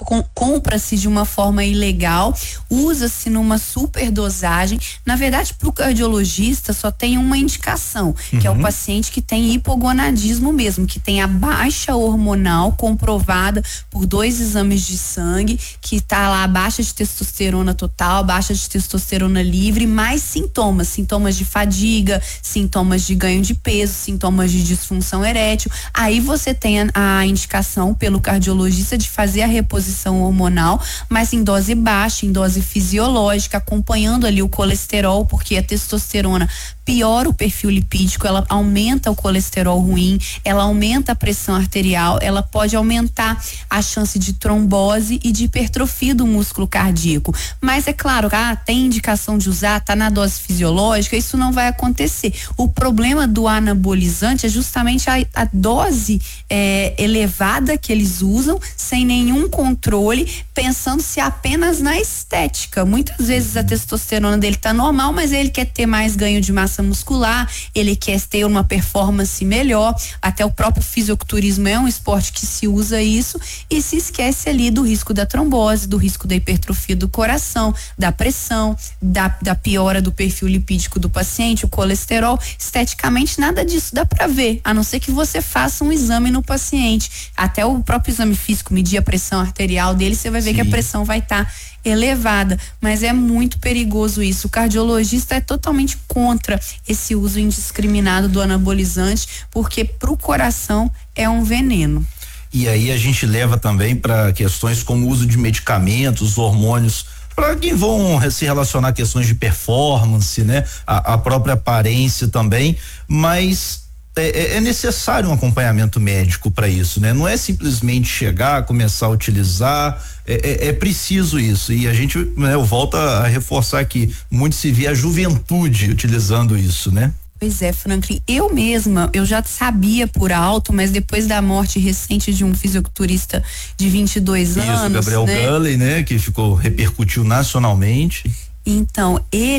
compra-se de uma forma ilegal, usa-se numa superdosagem. Na verdade, para o cardiologista só tem uma indicação, que é o paciente que tem hipogonadismo mesmo, que tem a baixa hormonal comprovada por 2 exames de sangue, que tá lá baixa de testosterona total, baixa de testosterona livre, mais sintomas de fadiga, sintomas de ganho de peso, sintomas de disfunção erétil. Aí você tem a indicação pelo cardiologista de fazer a reposição hormonal, mas em dose baixa, em dose fisiológica, acompanhando ali o colesterol, porque a testosterona piora o perfil lipídico, ela aumenta o colesterol ruim, ela aumenta a pressão arterial, ela pode aumentar a chance de trombose e de hipertrofia do músculo cardíaco. Mas é claro, tem indicação de usar, tá na dose fisiológica, isso não vai acontecer. O problema do anabolizante é justamente a dose elevada que eles usam, sem nenhum controle, pensando-se apenas na estética. Muitas vezes a testosterona dele tá normal, mas ele quer ter mais ganho de massa muscular, ele quer ter uma performance melhor. Até o próprio fisiculturismo é um esporte que se usa isso, e se esquece ali do risco da trombose, do risco da hipertrofia do coração, da pressão, da piora do perfil lipídico do paciente, o colesterol. Esteticamente nada disso dá para ver, a não ser que você faça um exame no paciente. Até o próprio exame físico, medir a pressão arterial dele, você vai ver que a pressão vai estar elevada, mas é muito perigoso isso. O cardiologista é totalmente contra esse uso indiscriminado do anabolizante, porque pro coração é um veneno. E aí a gente leva também para questões como o uso de medicamentos, hormônios, para que vão se relacionar a questões de performance, né? A própria aparência também, mas é necessário um acompanhamento médico para isso, né? Não é simplesmente chegar, começar a utilizar, é preciso isso, e a gente, né, eu volto a reforçar aqui, muito se vê a juventude utilizando isso, né? Pois é, Franklin, eu mesma, eu já sabia por alto, mas depois da morte recente de um fisiculturista de 22 anos, isso, Gabriel Gully, né, que repercutiu nacionalmente. Então,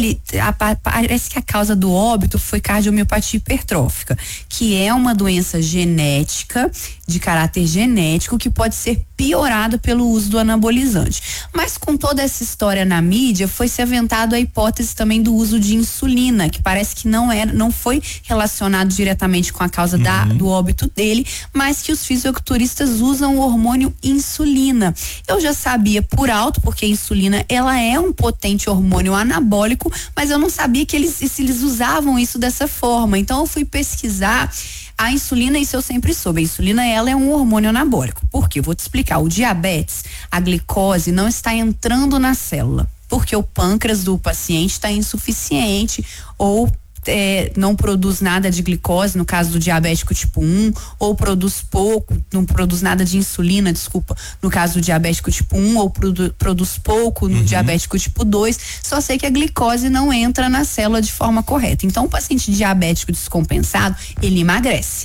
parece que a causa do óbito foi cardiomiopatia hipertrófica, que é uma doença genética, de caráter genético, que pode ser piorado pelo uso do anabolizante. Mas com toda essa história na mídia, foi se aventado a hipótese também do uso de insulina, que parece que não foi relacionado diretamente com a causa do óbito dele, mas que os fisiculturistas usam o hormônio insulina. Eu já sabia por alto, porque a insulina, ela é um potente hormônio anabólico, mas eu não sabia que eles usavam isso dessa forma. Então eu fui pesquisar a insulina, isso eu sempre soube. A insulina, ela é um hormônio anabólico. Por quê? Eu vou te explicar. O diabetes, a glicose não está entrando na célula, porque o pâncreas do paciente está insuficiente ou não produz nada de glicose, no caso do diabético tipo 1, ou produz pouco, não produz nada de insulina, desculpa, no caso do diabético tipo 1, ou produz pouco no diabético tipo 2. Só sei que a glicose não entra na célula de forma correta. Então, o paciente diabético descompensado, ele emagrece,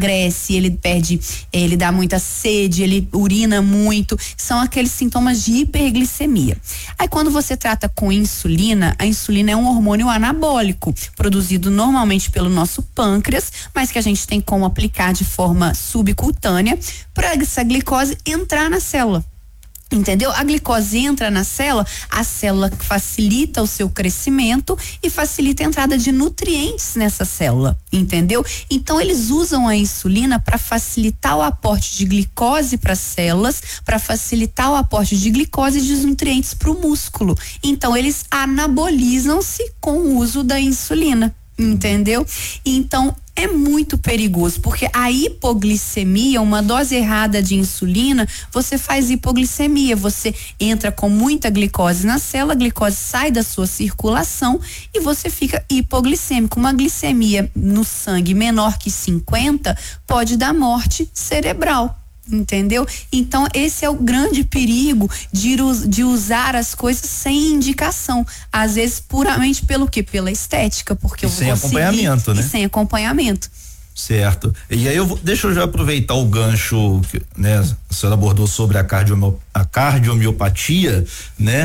ele dá muita sede, ele urina muito, são aqueles sintomas de hiperglicemia. Aí, quando você trata com insulina, a insulina é um hormônio anabólico, produzido normalmente pelo nosso pâncreas, mas que a gente tem como aplicar de forma subcutânea para essa glicose entrar na célula. Entendeu? A glicose entra na célula, a célula facilita o seu crescimento e facilita a entrada de nutrientes nessa célula, entendeu? Então eles usam a insulina para facilitar o aporte de glicose para as células, para facilitar o aporte de glicose e de nutrientes para o músculo. Então eles anabolizam-se com o uso da insulina, entendeu? Então é muito perigoso, porque a hipoglicemia, uma dose errada de insulina, você faz hipoglicemia, você entra com muita glicose na célula, a glicose sai da sua circulação e você fica hipoglicêmico. Uma glicemia no sangue menor que 50 pode dar morte cerebral. Entendeu? Então esse é o grande perigo de usar as coisas sem indicação, às vezes puramente pelo quê? Pela estética, porque eu vou sem acompanhamento, né? E sem acompanhamento. Certo. E aí deixa eu já aproveitar o gancho que, né, a senhora abordou sobre a cardiomiopatia, né?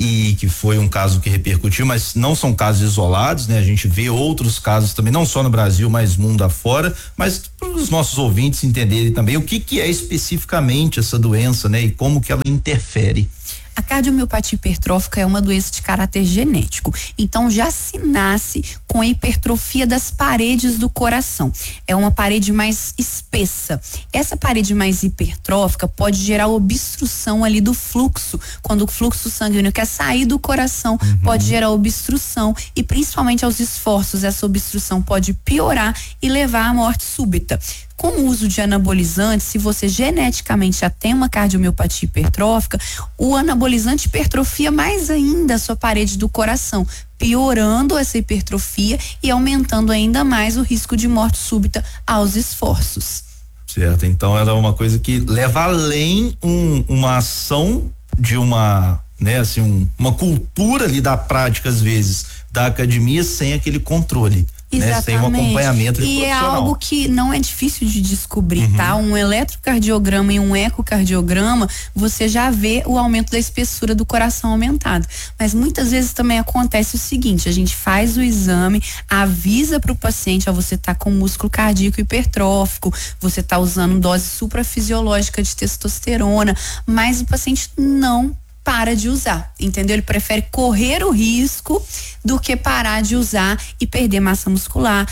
e que foi um caso que repercutiu, mas não são casos isolados, né? A gente vê outros casos também, não só no Brasil, mas mundo afora, mas para os nossos ouvintes entenderem também o que é especificamente essa doença, né? E como que ela interfere. A cardiomiopatia hipertrófica é uma doença de caráter genético, então já se nasce com a hipertrofia das paredes do coração. É uma parede mais espessa. Essa parede mais hipertrófica pode gerar obstrução ali do fluxo. Quando o fluxo sanguíneo quer sair do coração, pode gerar obstrução e principalmente aos esforços, essa obstrução pode piorar e levar à morte súbita. Com o uso de anabolizantes, se você geneticamente já tem uma cardiomiopatia hipertrófica, o anabolizante hipertrofia mais ainda a sua parede do coração, piorando essa hipertrofia e aumentando ainda mais o risco de morte súbita aos esforços. Certo, então ela é uma coisa que leva além uma ação de uma, né, assim, uma cultura ali da prática, às vezes, da academia sem aquele controle. Né, sem um acompanhamento de profissional. É algo que não é difícil de descobrir, tá? Um eletrocardiograma e um ecocardiograma, você já vê o aumento da espessura do coração aumentado. Mas muitas vezes também acontece o seguinte: a gente faz o exame, avisa para o paciente, você tá com músculo cardíaco hipertrófico, você tá usando dose suprafisiológica de testosterona, mas o paciente não para de usar, entendeu? Ele prefere correr o risco do que parar de usar e perder massa muscular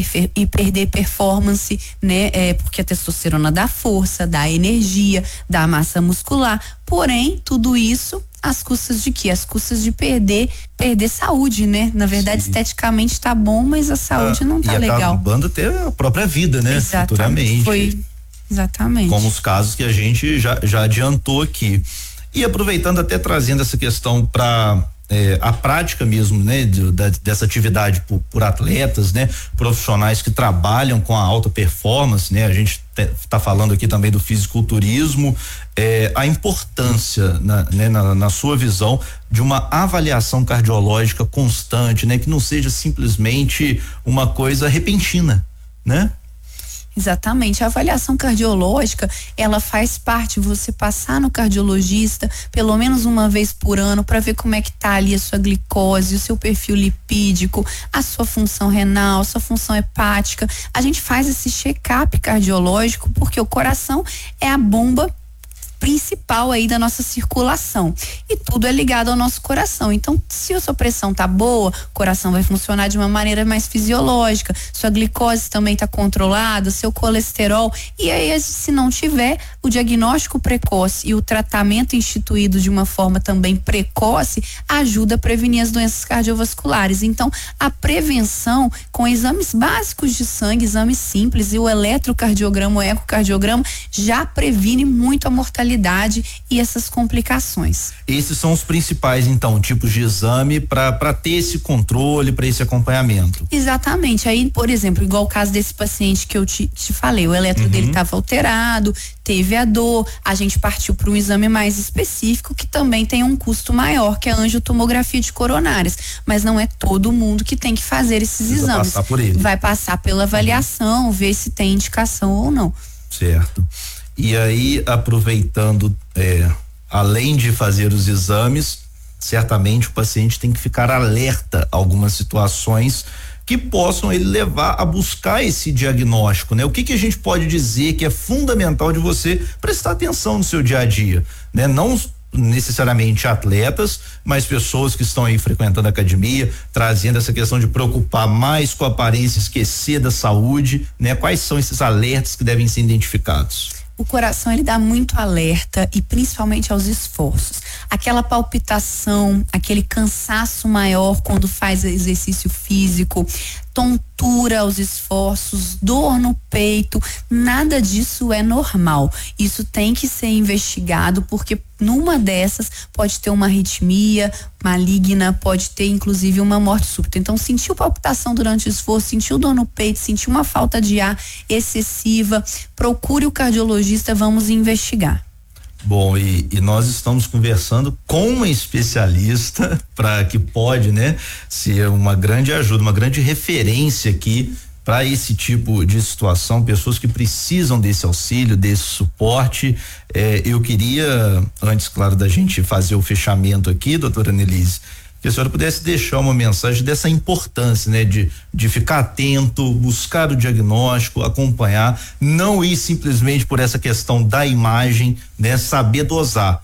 e perder performance, né? Porque a testosterona dá força, dá energia, dá massa muscular. Porém, tudo isso às custas de quê? Às custas de perder saúde, né? Na verdade, esteticamente tá bom, mas a saúde não tá legal. E acabando até a própria vida, né? Exatamente. Futuramente. Exatamente. Como os casos que a gente já adiantou aqui. E aproveitando, até trazendo essa questão para a prática mesmo, né, dessa atividade por atletas, né, profissionais que trabalham com a alta performance, né, a gente tá falando aqui também do fisiculturismo, a importância na sua visão de uma avaliação cardiológica constante, né, que não seja simplesmente uma coisa repentina, né? Exatamente, a avaliação cardiológica, ela faz parte, você passar no cardiologista pelo menos uma vez por ano para ver como é que tá ali a sua glicose, o seu perfil lipídico, a sua função renal, a sua função hepática. A gente faz esse check-up cardiológico porque o coração é a bomba principal aí da nossa circulação e tudo é ligado ao nosso coração. Então, se a sua pressão tá boa, o coração vai funcionar de uma maneira mais fisiológica, sua glicose também tá controlada, seu colesterol, e aí se não tiver o diagnóstico precoce e o tratamento instituído de uma forma também precoce, ajuda a prevenir as doenças cardiovasculares. Então, a prevenção com exames básicos de sangue, exames simples, e o eletrocardiograma, o ecocardiograma já previne muito a mortalidade e essas complicações. Esses são os principais, então, tipos de exame para ter esse controle, para esse acompanhamento. Exatamente. Aí, por exemplo, igual o caso desse paciente que eu te falei, o eletro dele estava alterado, teve a dor, a gente partiu para um exame mais específico que também tem um custo maior, que é a angiotomografia de coronárias, mas não é todo mundo que tem que fazer esses exames. Passar por ele. Vai passar pela avaliação, ver se tem indicação ou não. Certo. E aí, aproveitando, além de fazer os exames, certamente o paciente tem que ficar alerta a algumas situações que possam ele levar a buscar esse diagnóstico, né? O que a gente pode dizer que é fundamental de você prestar atenção no seu dia a dia, né? Não necessariamente atletas, mas pessoas que estão aí frequentando a academia, trazendo essa questão de preocupar mais com a aparência, esquecer da saúde, né? Quais são esses alertas que devem ser identificados? O coração, ele dá muito alerta e principalmente aos esforços. Aquela palpitação, aquele cansaço maior quando faz exercício físico, tontura aos esforços, dor no peito, nada disso é normal. Isso tem que ser investigado porque numa dessas pode ter uma arritmia maligna, pode ter inclusive uma morte súbita. Então, sentiu palpitação durante o esforço, sentiu dor no peito, sentiu uma falta de ar excessiva, procure o cardiologista, vamos investigar. Bom, e nós estamos conversando com uma especialista para que pode, né, ser uma grande ajuda, uma grande referência aqui para esse tipo de situação, pessoas que precisam desse auxílio, desse suporte. Eu queria, antes, claro, da gente fazer o fechamento aqui, doutora Nelise, que a senhora pudesse deixar uma mensagem dessa importância, né? De ficar atento, buscar o diagnóstico, acompanhar, não ir simplesmente por essa questão da imagem, né? Saber dosar.